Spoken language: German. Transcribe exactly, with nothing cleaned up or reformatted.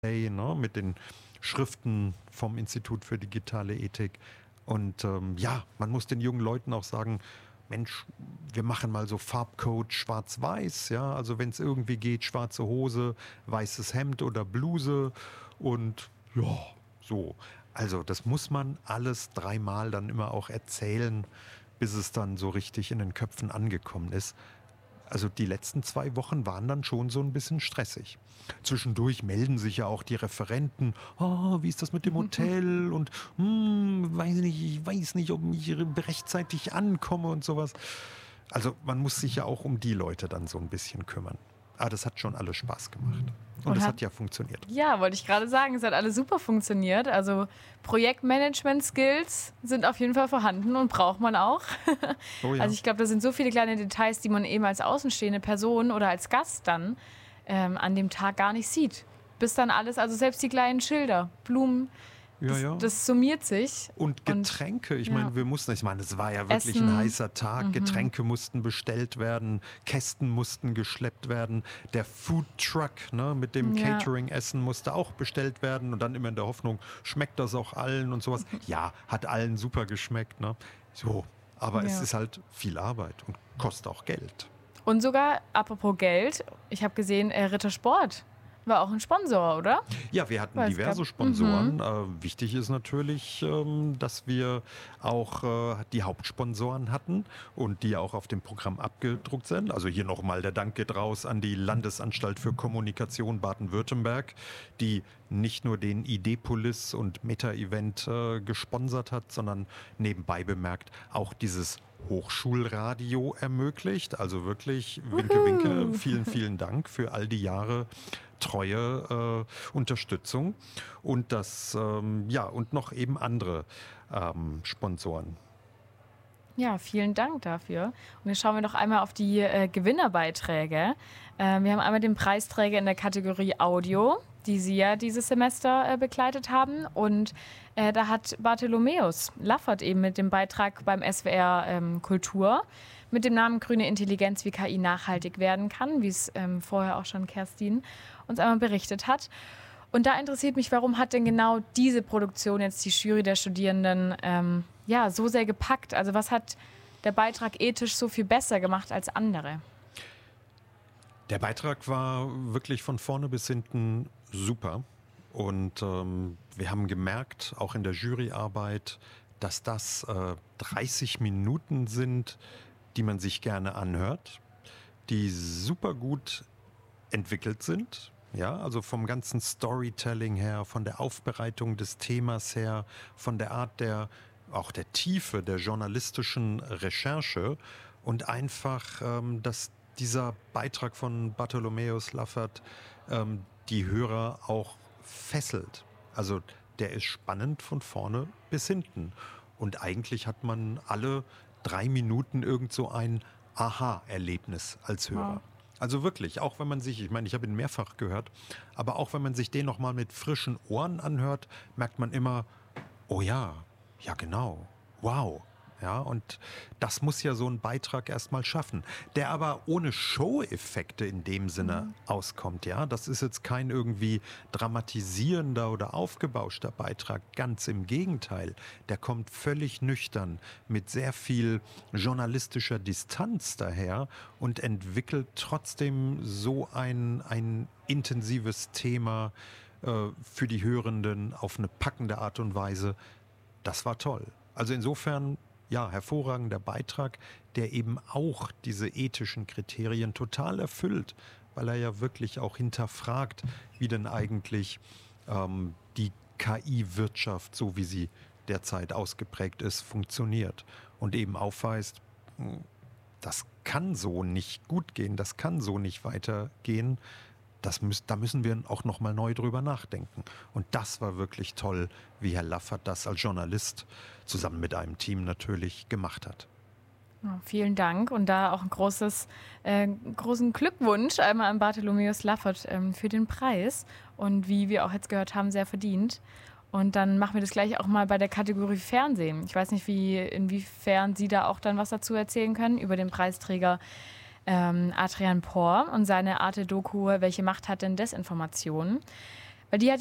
ne, mit den Schriften vom Institut für digitale Ethik. Und ähm, ja, man muss den jungen Leuten auch sagen, Mensch, wir machen mal so Farbcode schwarz-weiß, ja, also wenn es irgendwie geht, schwarze Hose, weißes Hemd oder Bluse und ja, so. Also das muss man alles dreimal dann immer auch erzählen, bis es dann so richtig in den Köpfen angekommen ist. Also die letzten zwei Wochen waren dann schon so ein bisschen stressig. Zwischendurch melden sich ja auch die Referenten. Oh, wie ist das mit dem Hotel? Und hm, weiß nicht, ich weiß nicht, ob ich rechtzeitig ankomme und sowas. Also man muss sich ja auch um die Leute dann so ein bisschen kümmern. Aber das hat schon alles Spaß gemacht. Und es hat, hat ja funktioniert. Ja, wollte ich gerade sagen, es hat alles super funktioniert. Also Projektmanagement-Skills sind auf jeden Fall vorhanden und braucht man auch. Oh ja. Also ich glaube, da sind so viele kleine Details, die man eben als außenstehende Person oder als Gast dann ähm, an dem Tag gar nicht sieht. Bis dann alles, also selbst die kleinen Schilder, Blumen, Ja, das, ja. das summiert sich. Und Getränke, ich ja. meine, wir mussten, ich meine, es war ja wirklich Essen. ein heißer Tag, Mhm. Getränke mussten bestellt werden, Kästen mussten geschleppt werden, der Foodtruck, ne, mit dem Ja. Catering-Essen musste auch bestellt werden und dann immer in der Hoffnung, schmeckt das auch allen und sowas. Ja, hat allen super geschmeckt, ne? So, aber Ja. es ist halt viel Arbeit und kostet auch Geld. Und sogar, apropos Geld, ich habe gesehen, äh, Rittersport war auch ein Sponsor, oder? Ja, wir hatten Weil es diverse gab- Sponsoren. Äh, wichtig ist natürlich, ähm, dass wir auch äh, die Hauptsponsoren hatten und die auch auf dem Programm abgedruckt sind. Also hier nochmal der Dank geht raus an die Landesanstalt für Kommunikation Baden-Württemberg, die nicht nur den Ideepolis und Meta-Event äh, gesponsert hat, sondern nebenbei bemerkt auch dieses Hochschulradio ermöglicht. Also wirklich, winke, winke, vielen, vielen Dank für all die Jahre treue äh, Unterstützung und das, ähm, ja, und noch eben andere ähm, Sponsoren. Ja, vielen Dank dafür. Und jetzt schauen wir noch einmal auf die äh, Gewinnerbeiträge. Äh, wir haben einmal den Preisträger in der Kategorie Audio, die Sie ja dieses Semester äh, begleitet haben. Und äh, da hat Bartholomäus Laffert eben mit dem Beitrag beim S W R ähm, Kultur mit dem Namen Grüne Intelligenz, wie K I nachhaltig werden kann, wie es ähm, vorher auch schon Kerstin uns einmal berichtet hat. Und da interessiert mich, warum hat denn genau diese Produktion jetzt die Jury der Studierenden ähm, ja, so sehr gepackt? Also was hat der Beitrag ethisch so viel besser gemacht als andere? Der Beitrag war wirklich von vorne bis hinten super. Und ähm, wir haben gemerkt, auch in der Juryarbeit, dass das äh, dreißig Minuten sind, die man sich gerne anhört, die super gut entwickelt sind. Ja, also vom ganzen Storytelling her, von der Aufbereitung des Themas her, von der Art der, auch der Tiefe der journalistischen Recherche und einfach, ähm, dass dieser Beitrag von Bartholomäus Laffert ähm, die Hörer auch fesselt. Also der ist spannend von vorne bis hinten. Und eigentlich hat man alle drei Minuten irgend so ein Aha-Erlebnis als Hörer. Wow. Also wirklich, auch wenn man sich, ich meine, ich habe ihn mehrfach gehört, aber auch wenn man sich den nochmal mit frischen Ohren anhört, merkt man immer, oh ja, ja genau, wow. Ja, und das muss ja so ein Beitrag erstmal schaffen, der aber ohne Show-Effekte in dem Sinne mhm. auskommt. Ja, das ist jetzt kein irgendwie dramatisierender oder aufgebauschter Beitrag. Ganz im Gegenteil, der kommt völlig nüchtern mit sehr viel journalistischer Distanz daher und entwickelt trotzdem so ein, ein intensives Thema äh, für die Hörenden auf eine packende Art und Weise. Das war toll. Also insofern, ja, hervorragender Beitrag, der eben auch diese ethischen Kriterien total erfüllt, weil er ja wirklich auch hinterfragt, wie denn eigentlich ähm, die K I-Wirtschaft, so wie sie derzeit ausgeprägt ist, funktioniert und eben aufweist, das kann so nicht gut gehen, das kann so nicht weitergehen. Das müß, da müssen wir auch noch mal neu drüber nachdenken. Und das war wirklich toll, wie Herr Laffert das als Journalist zusammen mit einem Team natürlich gemacht hat. Ja, vielen Dank und da auch ein großes, äh, großen Glückwunsch einmal an Bartholomäus Laffert ähm, für den Preis und wie wir auch jetzt gehört haben, sehr verdient. Und dann machen wir das gleich auch mal bei der Kategorie Fernsehen. Ich weiß nicht, wie, inwiefern Sie da auch dann was dazu erzählen können über den Preisträger Ähm, Adrian Pohr und seine Arte-Doku Welche Macht hat denn Desinformation? Weil die hat